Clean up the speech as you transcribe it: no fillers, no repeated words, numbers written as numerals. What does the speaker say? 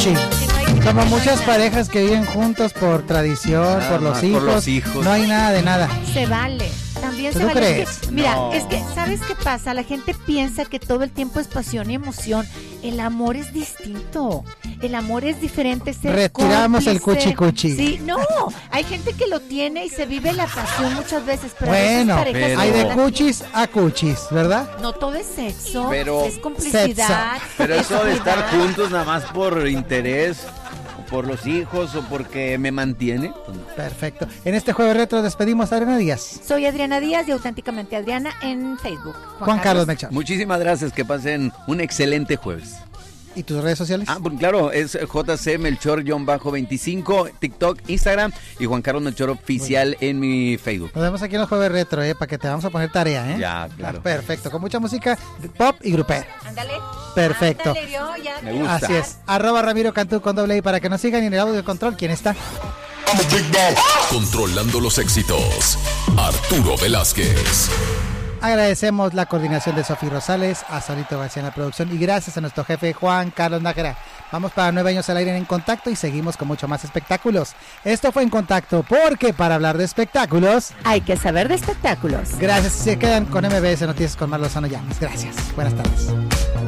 cuchi. Como muchas parejas que viven juntos por tradición, por los hijos. No hay nada de nada. Se vale. También ¿Tú se vale. crees? Es que, mira, es que, ¿sabes qué pasa? La gente piensa que todo el tiempo es pasión y emoción. El amor es distinto. El amor es diferente. Retiramos el cuchi. Sí, no. Hay gente que lo tiene y se vive la pasión muchas veces. Pero bueno, a veces parejas hay de la cuchis tienen. a cuchis, ¿verdad? No todo es sexo, Pero- es complicidad. Pero es eso de estar cuidar. juntos nada más por interés, o por los hijos o porque me mantiene. pues no. Perfecto. En este jueves retro despedimos a Adriana Díaz. Soy Adriana Díaz y auténticamente Adriana en Facebook. Juan Carlos Melchor. Muchísimas gracias, que pasen un excelente jueves. ¿Y tus redes sociales? Pues claro, es JC Melchor-25, TikTok, Instagram y Juan Carlos Melchor Oficial en mi Facebook. Nos vemos aquí en los jueves retro, para que te vamos a poner tarea, Ya, claro. Perfecto, con mucha música pop y grupera. Ándale. Perfecto. Ándale, yo ya Me gusta. Así es. @Ramiro Cantú con doble I para que nos sigan, y en el audio de control, ¿quién está? Controlando los éxitos, Arturo Velázquez. Agradecemos la coordinación de Sofía Rosales, a Solito García en la producción y gracias a nuestro jefe Juan Carlos Nájera. Vamos para 9 años al aire en Contacto y seguimos con mucho más espectáculos. Esto fue En Contacto, porque para hablar de espectáculos hay que saber de espectáculos. Gracias, se quedan con MBS Noticias con Marlon Lozano Llamas. Gracias, buenas tardes.